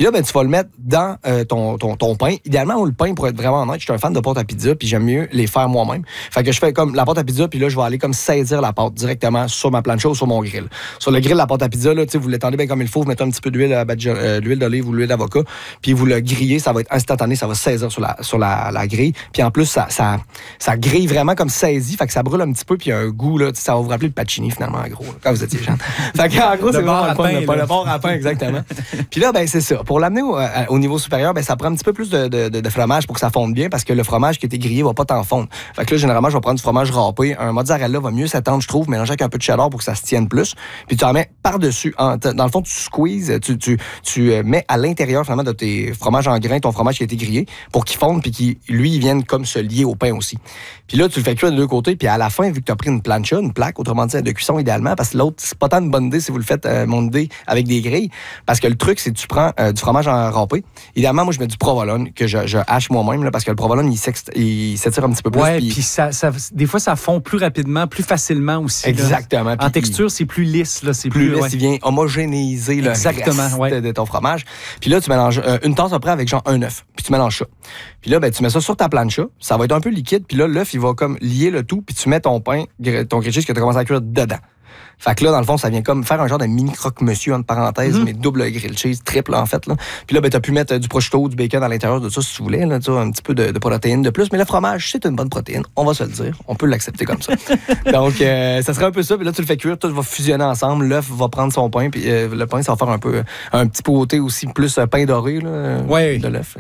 Puis là, ben, tu vas le mettre dans ton pain. Idéalement, le pain, pour être vraiment honnête, je suis un fan de pâte à pizza, puis j'aime mieux les faire moi-même. Fait que je fais comme la pâte à pizza, puis là, je vais aller comme saisir la pâte directement sur ma plancha ou sur mon grill. Sur le grill, la pâte à pizza, là, vous l'étendez bien comme il faut, vous mettez un petit peu d'huile, l'huile d'olive ou l'huile d'avocat, puis vous le grillez, ça va être instantané, ça va saisir sur la grille. Puis en plus, ça grille vraiment comme saisi, fait que ça brûle un petit peu, puis il y a un goût, là, ça va vous rappeler le pacini, finalement, en gros, là, quand vous étiez jeune. Fait que, en gros, c'est vraiment le fun, le bar à pain, exactement. Puis là, ben, c'est ça. Pour l'amener au niveau supérieur, ben, ça prend un petit peu plus de fromage pour que ça fonde bien, parce que le fromage qui a été grillé va pas tant fondre. Fait que là, généralement, je vais prendre du fromage râpé. Un mozzarella va mieux s'attendre, je trouve, mélanger avec un peu de cheddar pour que ça se tienne plus. Puis tu en mets par-dessus. Dans le fond, tu squeezes, tu mets à l'intérieur, finalement, de tes fromages en grains, ton fromage qui a été grillé, pour qu'il fonde, puis qu'il, lui, il vienne comme se lier au pain aussi. Puis là, tu le fais cuire de deux côtés, puis à la fin, vu que tu as pris une plancha, une plaque, autrement dit, de cuisson idéalement, parce que l'autre, c'est pas tant une bonne idée si vous le faites, mon idée, avec des grilles, parce que le truc, c'est que tu prends du fromage en râpé. Idéalement, moi, je mets du provolone, que je hache moi-même, là, parce que le provolone, il s'étire un petit peu plus. Ouais, puis des fois, ça fond plus rapidement, plus facilement aussi. Exactement. En texture, c'est plus lisse. Là, c'est plus lisse, il vient homogénéiser le reste de ton fromage. Puis là, tu mélanges une tasse après avec genre un œuf, puis tu mélanges ça. Puis là, ben, tu mets ça sur ta plancha, ça va être un peu liquide, puis là, l'œuf, il va comme lier le tout, puis tu mets ton pain, ton grilled cheese que tu as commencé à cuire dedans. Fait que là, dans le fond, ça vient comme faire un genre de mini croque-monsieur, entre parenthèses, mais double grilled cheese, triple en fait. Là. Puis là, ben, tu as pu mettre du prosciutto, du bacon à l'intérieur de ça si tu voulais, là, un petit peu de protéines de plus. Mais le fromage, c'est une bonne protéine, on va se le dire. On peut l'accepter comme ça. Donc, ça serait un peu ça. Puis là, tu le fais cuire, tout va fusionner ensemble. L'œuf va prendre son pain, puis le pain, ça va faire un petit côté aussi plus pain doré là, de l'œuf.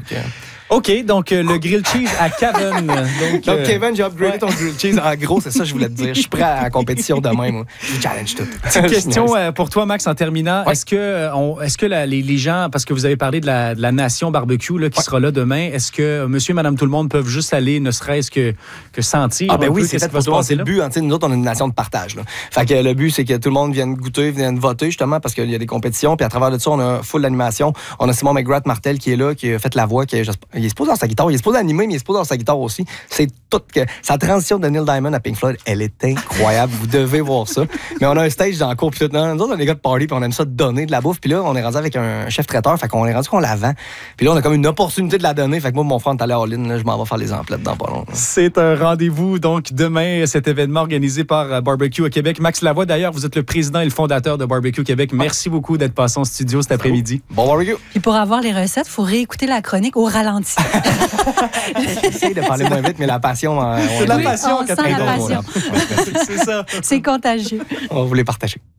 OK, donc le grilled cheese à Kevin. Donc Kevin, j'ai upgradé ton grilled cheese. En gros, c'est ça que je voulais te dire. Je suis prêt à la compétition demain, moi. Je challenge tout. Petite question pour toi, Max, en terminant. Ouais. Est-ce que les gens, parce que vous avez parlé de la Nation Barbecue là, qui sera là demain, est-ce que monsieur et madame tout le monde peuvent juste aller, ne serait-ce que sentir Ah ben oui, c'est fait pour toi, c'est le but. Hein, nous autres, on est une nation de partage. Là. Fait que le but, c'est que tout le monde vienne goûter, vienne voter, justement, parce qu'il y a des compétitions. Puis à travers de ça, on a full d'animation. On a Simon McGrath-Martel qui est là, qui a fait la voix, il est supposé dans sa guitare, il est supposé animer, mais il est supposé dans sa guitare aussi. C'est tout que sa transition de Neil Diamond à Pink Floyd, elle est incroyable. Vous devez voir ça. Mais on a un stage dans le cours, puis tout. Nous autres, on est des gars de party, puis on aime ça donner de la bouffe. Puis là, on est rendu avec un chef traiteur, fait qu'on est rendu qu'on la vend. Puis là, on a comme une opportunité de la donner. Fait que moi, mon frère, on est allé à All-In, là, je m'en vais faire les emplettes dans pas long. C'est un rendez-vous, donc, demain, cet événement organisé par Barbecue au Québec. Max Lavoie, d'ailleurs, vous êtes le président et le fondateur de Barbecue Québec. Merci beaucoup d'être passé en studio cet après-midi. Bon barbecue. Puis pour avoir les recettes, il faut réécouter la chronique au ralenti. J'essaie de parler moins vite, mais la passion... c'est de la passion, Catherine. C'est ça. C'est contagieux. On va vous les partager.